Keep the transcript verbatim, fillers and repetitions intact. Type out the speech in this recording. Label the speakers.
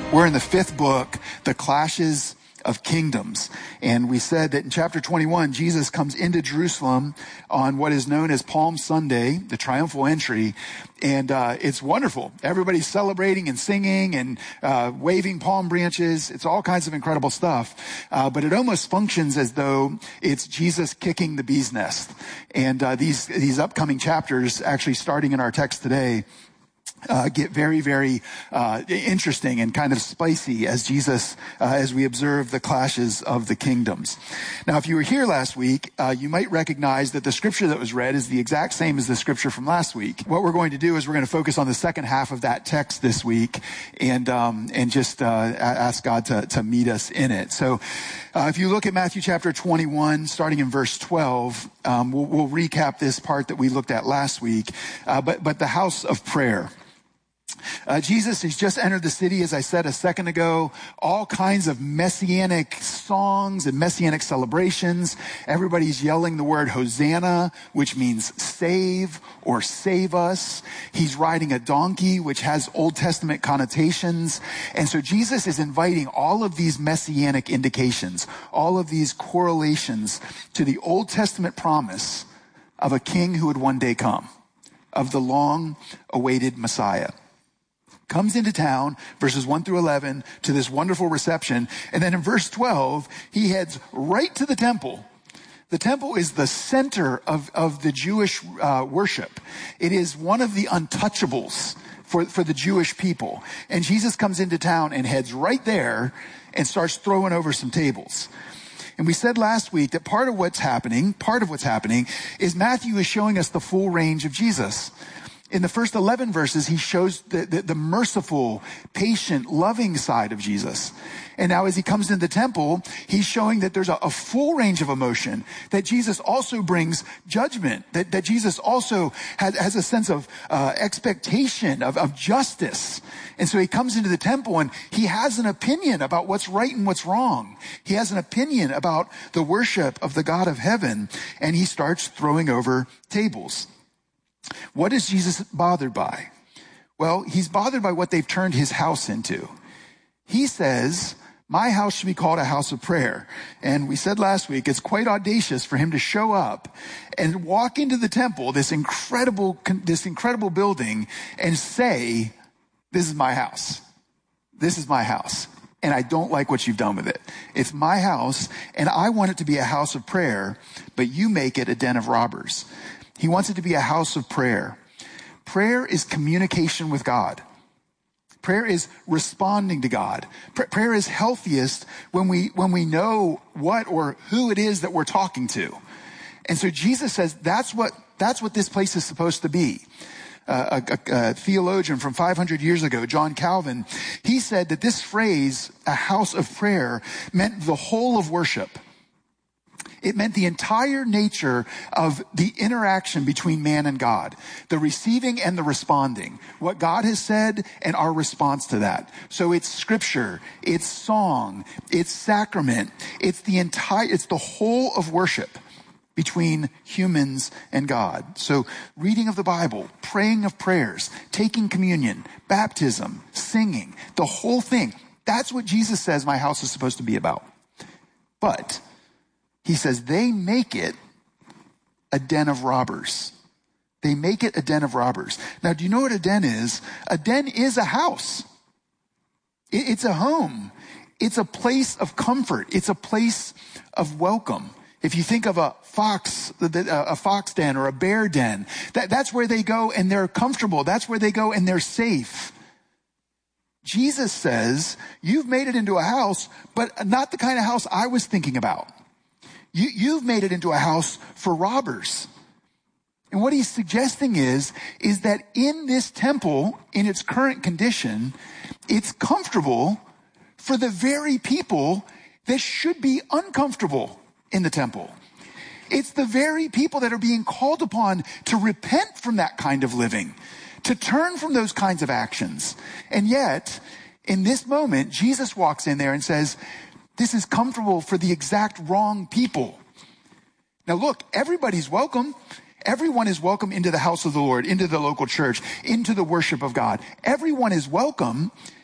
Speaker 1: We're in the fifth book, The Clashes of Kingdoms. And we said that in chapter twenty-one, Jesus comes into Jerusalem on what is known as Palm Sunday, the triumphal entry. And uh, it's wonderful. Everybody's celebrating and singing and uh, waving palm branches. It's all kinds of incredible stuff. Uh, but it almost functions as though it's Jesus kicking the bee's nest. And uh, these, these upcoming chapters, actually starting in our text today, Uh, get very, very uh, interesting and kind of spicy as Jesus, uh, as we observe the clashes of the kingdoms. Now, if you were here last week, uh, you might recognize that the scripture that was read is the exact same as the scripture from last week. What we're going to do is we're going to focus on the second half of that text this week and um, and just uh, ask God to, to meet us in it. So uh, if you look at Matthew chapter twenty-one, starting in verse twelve, um, we'll, we'll recap this part that we looked at last week, uh, but but the house of prayer. Uh, Jesus has just entered the city, as I said a second ago, all kinds of messianic songs and messianic celebrations. Everybody's yelling the word Hosanna, which means save or save us. He's riding a donkey, which has Old Testament connotations. And so Jesus is inviting all of these messianic indications, all of these correlations to the Old Testament promise of a king who would one day come, of the long-awaited Messiah. Comes into town, verses one through eleven, to this wonderful reception. And then in verse twelve, he heads right to the temple. The temple is the center of, of the Jewish uh, worship. It is one of the untouchables for, for the Jewish people. And Jesus comes into town and heads right there and starts throwing over some tables. And we said last week that part of what's happening, part of what's happening is Matthew is showing us the full range of Jesus. In the first eleven verses, he shows the, the, the merciful, patient, loving side of Jesus. And now as he comes into the temple, he's showing that there's a, a full range of emotion, that Jesus also brings judgment, that, that Jesus also has, has a sense of uh, expectation, of, of justice. And so he comes into the temple and he has an opinion about what's right and what's wrong. He has an opinion about the worship of the God of heaven, and he starts throwing over tables. What is Jesus bothered by? Well, he's bothered by what they've turned his house into. He says, my house should be called a house of prayer. And we said last week, it's quite audacious for him to show up and walk into the temple, this incredible, this incredible building, and say, this is my house. This is my house. And I don't like what you've done with it. It's my house, and I want it to be a house of prayer, but you make it a den of robbers. He wants it to be a house of prayer. Prayer is communication with God. Prayer is responding to God. Pr- prayer is healthiest when we, when we know what or who it is that we're talking to. And so Jesus says that's what, that's what this place is supposed to be. Uh, a, a, a theologian from five hundred years ago, John Calvin, he said that this phrase, a house of prayer, meant the whole of worship. It meant the entire nature of the interaction between man and God, the receiving and the responding, what God has said and our response to that. So it's scripture, it's song, it's sacrament, it's the entire, it's the whole of worship between humans and God. So reading of the Bible, praying of prayers, taking communion, baptism, singing, the whole thing. That's what Jesus says my house is supposed to be about. But he says they make it a den of robbers. They make it a den of robbers. Now, do you know what a den is? A den is a house. It's a home. It's a place of comfort. It's a place of welcome. If you think of a fox, a fox den or a bear den, that, that's where they go and they're comfortable. That's where they go and they're safe. Jesus says, you've made it into a house, but not the kind of house I was thinking about. You, you've made it into a house for robbers. And what he's suggesting is, is that in this temple, in its current condition, it's comfortable for the very people that should be uncomfortable in the temple. It's the very people that are being called upon to repent from that kind of living, to turn from those kinds of actions. And yet, in this moment, Jesus walks in there and says, this is comfortable for the exact wrong people. Now look, everybody's welcome. Everyone is welcome into the house of the Lord, into the local church, into the worship of God. Everyone is welcome,